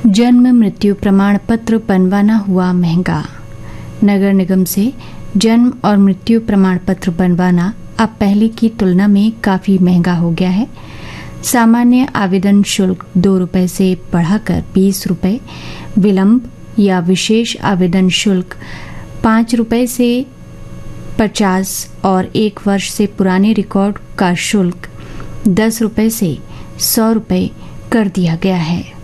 जन्म मृत्यु प्रमाण पत्र बनवाना हुआ महंगा। नगर निगम से जन्म और मृत्यु प्रमाण पत्र बनवाना अब पहले की तुलना में काफी महंगा हो गया है। सामान्य आवेदन शुल्क 2 रुपए से बढ़ाकर 20 रुपए, विलंब या विशेष आवेदन शुल्क 5 रुपए से 50 और 1 वर्ष से पुराने रिकॉर्ड का शुल्क 10 रुपए से 100 रुपए कर दिया गया है।